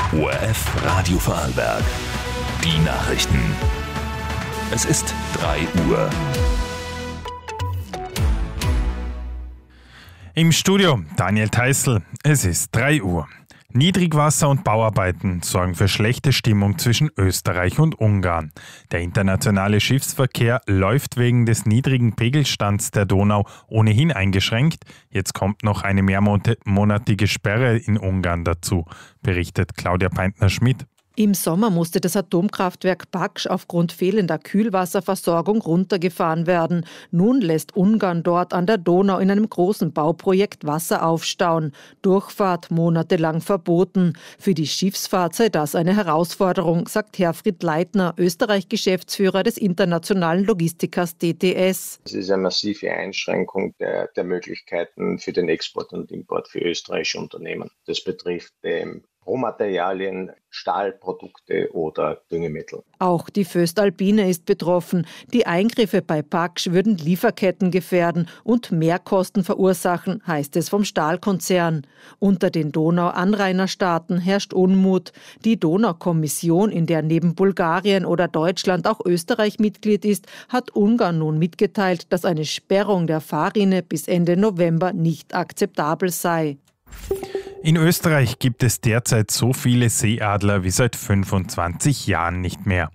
ORF Radio Vorarlberg. Die Nachrichten. Es ist 3 Uhr. Im Studio Daniel Theißl. Es ist 3 Uhr. Niedrigwasser und Bauarbeiten sorgen für schlechte Stimmung zwischen Österreich und Ungarn. Der internationale Schiffsverkehr läuft wegen des niedrigen Pegelstands der Donau ohnehin eingeschränkt. Jetzt kommt noch eine mehrmonatige Sperre in Ungarn dazu, berichtet Claudia Peintner-Schmidt. Im Sommer musste das Atomkraftwerk Baksch aufgrund fehlender Kühlwasserversorgung runtergefahren werden. Nun lässt Ungarn dort an der Donau in einem großen Bauprojekt Wasser aufstauen. Durchfahrt monatelang verboten. Für die Schiffsfahrt sei das eine Herausforderung, sagt Herfried Leitner, Österreich-Geschäftsführer des internationalen Logistikers DTS. Es ist eine massive Einschränkung der Möglichkeiten für den Export und Import für österreichische Unternehmen. Das betrifft Rohmaterialien, Stahlprodukte oder Düngemittel. Auch die Voestalpine ist betroffen. Die Eingriffe bei Baksch würden Lieferketten gefährden und Mehrkosten verursachen, heißt es vom Stahlkonzern. Unter den Donau-Anrainerstaaten herrscht Unmut. Die Donaukommission, in der neben Bulgarien oder Deutschland auch Österreich Mitglied ist, hat Ungarn nun mitgeteilt, dass eine Sperrung der Fahrrinne bis Ende November nicht akzeptabel sei. In Österreich gibt es derzeit so viele Seeadler wie seit 25 Jahren nicht mehr.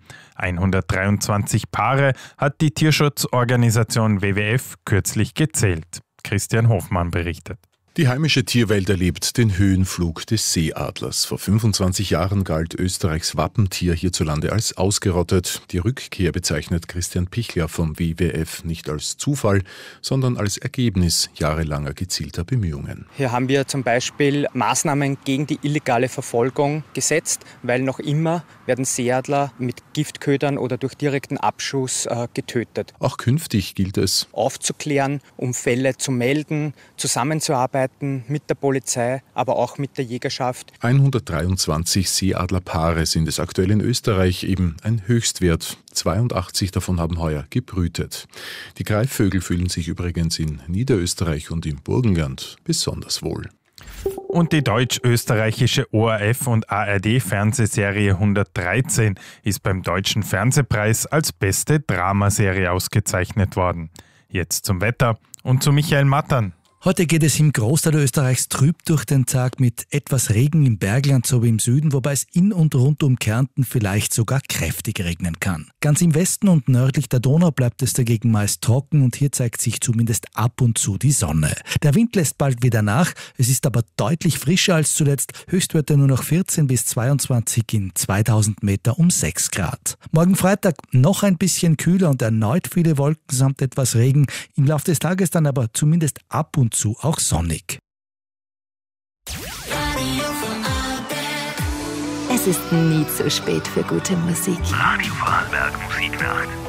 123 Paare hat die Tierschutzorganisation WWF kürzlich gezählt. Christian Hofmann berichtet. Die heimische Tierwelt erlebt den Höhenflug des Seeadlers. Vor 25 Jahren galt Österreichs Wappentier hierzulande als ausgerottet. Die Rückkehr bezeichnet Christian Pichler vom WWF nicht als Zufall, sondern als Ergebnis jahrelanger gezielter Bemühungen. Hier haben wir zum Beispiel Maßnahmen gegen die illegale Verfolgung gesetzt, weil noch immer werden Seeadler mit Giftködern oder durch direkten Abschuss getötet. Auch künftig gilt es, aufzuklären, um Fälle zu melden, zusammenzuarbeiten mit der Polizei, aber auch mit der Jägerschaft. 123 Seeadlerpaare sind es aktuell in Österreich, eben ein Höchstwert. 82 davon haben heuer gebrütet. Die Greifvögel fühlen sich übrigens in Niederösterreich und im Burgenland besonders wohl. Und die deutsch-österreichische ORF- und ARD-Fernsehserie 113 ist beim Deutschen Fernsehpreis als beste Dramaserie ausgezeichnet worden. Jetzt zum Wetter und zu Michael Mattern. Heute geht es im Großteil Österreichs trüb durch den Tag mit etwas Regen im Bergland sowie im Süden, wobei es in und rund um Kärnten vielleicht sogar kräftig regnen kann. Ganz im Westen und nördlich der Donau bleibt es dagegen meist trocken und hier zeigt sich zumindest ab und zu die Sonne. Der Wind lässt bald wieder nach, es ist aber deutlich frischer als zuletzt, Höchstwerte nur noch 14 bis 22 in 2000 Meter um 6 Grad. Morgen Freitag noch ein bisschen kühler und erneut viele Wolken samt etwas Regen, im Laufe des Tages dann aber zumindest ab und zu auch sonnig. Es ist nie zu spät für gute Musik. Radio Vorarlberg Musiknacht.